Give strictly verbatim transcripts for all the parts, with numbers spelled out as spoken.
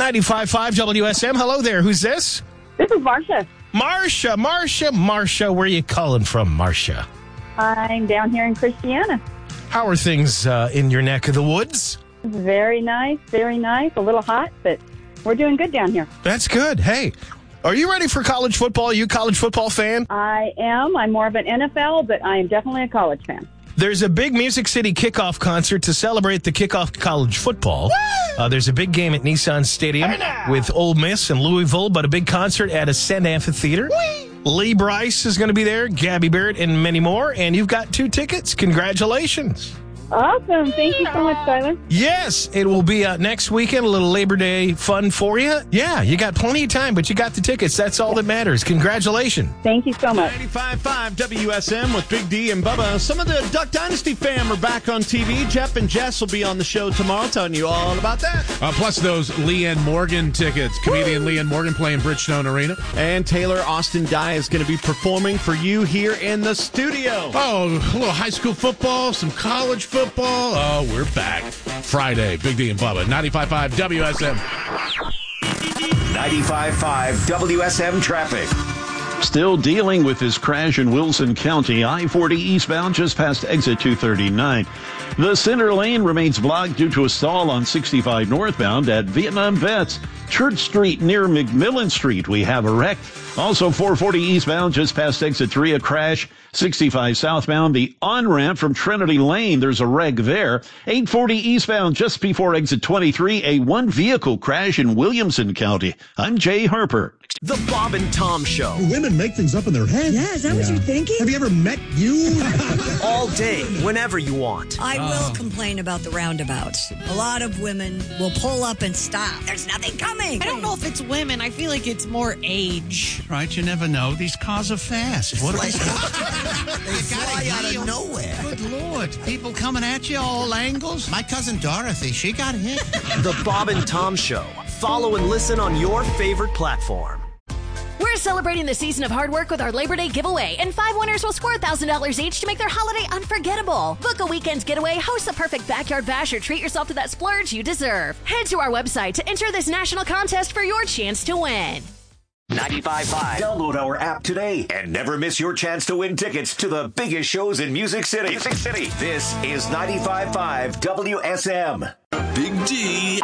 ninety-five point five W S M. Hello there. Who's this? This is Marcia. Marcia, Marcia, Marcia. Where are you calling from, Marcia? I'm down here in Christiana. How are things uh, in your neck of the woods? Very nice, very nice. A little hot, but we're doing good down here. That's good. Hey, are you ready for college football? Are you a college football fan? I am. I'm more of an N F L, but I am definitely a college fan. There's a big Music City kickoff concert to celebrate the kickoff to college football. Uh, there's a big game at Nissan Stadium with Ole Miss and Louisville, but a big concert at Ascend Amphitheater. Whee! Lee Bryce is going to be there, Gabby Barrett, and many more. And you've got two tickets. Congratulations. Awesome. Thank you so much, Tyler. Yes, it will be uh, next weekend, a little Labor Day fun for you. Yeah, you got plenty of time, but you got the tickets. That's all that matters. Congratulations. Thank you so much. ninety-five point five W S M with Big D and Bubba. Some of the Duck Dynasty fam are back on T V. Jeff and Jess will be on the show tomorrow telling you all about that. Uh, plus those Leanne Morgan tickets. Comedian Woo! Leanne Morgan playing Bridgestone Arena. And Taylor Austin Dye is going to be performing for you here in the studio. Oh, a little high school football, some college football. Oh, we're back. Friday, Big D and Bubba, ninety-five point five W S M. ninety-five point five W S M traffic. Still dealing with this crash in Wilson County. I forty eastbound just past exit two thirty-nine. The center lane remains blocked due to a stall on sixty-five northbound at Vietnam Vets. Church Street near McMillan Street, we have a wreck. Also four forty eastbound just past exit three, a crash. sixty-five southbound, the on-ramp from Trinity Lane, there's a wreck there. eight forty eastbound just before exit twenty-three, a one-vehicle crash in Williamson County. I'm Jay Harper. The Bob and Tom Show. Women make things up in their head. Yeah, is that yeah. what you're thinking? Have you ever met you? All day, whenever you want. I uh, will complain about the roundabouts. A lot of women will pull up and stop. There's nothing coming. I don't know if it's women. I feel like it's more age. Right, you never know. These cars are fast. What are these? They fly out of nowhere. Good Lord. People coming at you all angles. My cousin Dorothy, she got hit. The Bob and Tom Show. Follow and listen on your favorite platform. We're celebrating the season of hard work with our Labor Day giveaway, and five winners will score one thousand dollars each to make their holiday unforgettable. Book a weekend getaway, host the perfect backyard bash, or treat yourself to that splurge you deserve. Head to our website to enter this national contest for your chance to win. ninety-five point five. Download our app today and never miss your chance to win tickets to the biggest shows in Music City. Music City. This is ninety-five point five W S M. Big D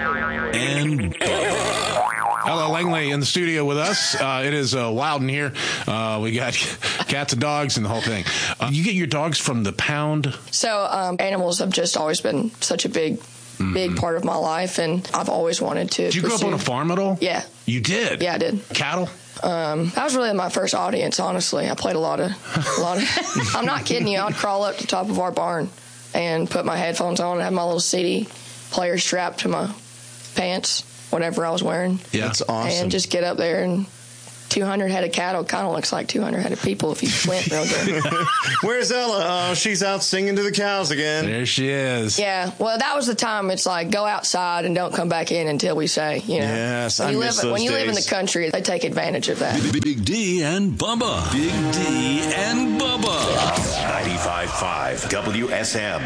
and Bubba. Hello, Langley in the studio with us. Uh, it is uh, wild in here. Uh, we got cats and dogs and the whole thing. Uh, you get your dogs from the pound? So um, animals have just always been such a big, mm-hmm. big part of my life, and I've always wanted to. Did you pursue. grow up on a farm at all? Yeah. You did? Yeah, I did. Cattle? Um, that was really my first audience, honestly. I played a lot of, a lot of. I'm not kidding you. I'd crawl up to the top of our barn and put my headphones on and have my little C D player strapped to my pants, whatever I was wearing. Yeah, that's awesome. And just get up there, and two hundred head of cattle kind of looks like two hundred head of people if you squint real good. Where's Ella? Oh, she's out singing to the cows again. There she is. Yeah, well, that was the time. It's like, go outside and don't come back in until we say, you know. Yes, when I you miss live, those When you days. live in the country, they take advantage of that. Big, Big D and Bubba. Big D and Bubba. ninety-five point five W S M.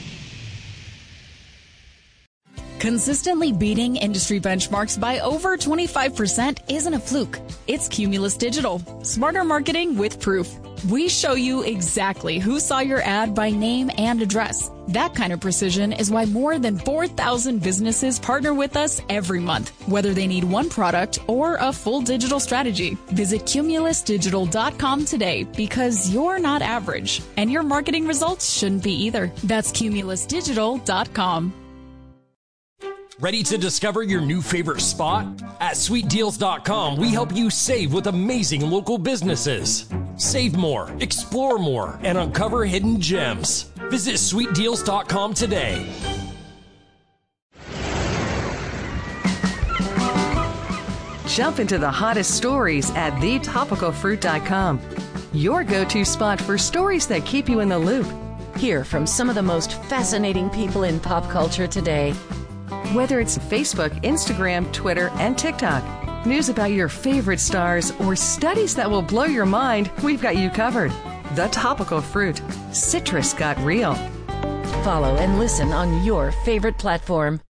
Consistently beating industry benchmarks by over twenty-five percent isn't a fluke. It's Cumulus Digital. Smarter marketing with proof. We show you exactly who saw your ad by name and address. That kind of precision is why more than four thousand businesses partner with us every month, whether they need one product or a full digital strategy. Visit cumulus digital dot com today, because you're not average, and your marketing results shouldn't be either. That's cumulus digital dot com. Ready to discover your new favorite spot? At sweet deals dot com, we help you save with amazing local businesses. Save more, explore more, and uncover hidden gems. Visit sweet deals dot com today. Jump into the hottest stories at the topical fruit dot com. Your go-to spot for stories that keep you in the loop. Hear from some of the most fascinating people in pop culture today. Whether it's Facebook, Instagram, Twitter, and TikTok, news about your favorite stars, or studies that will blow your mind, we've got you covered. The Topical Fruit. Citrus got real. Follow and listen on your favorite platform.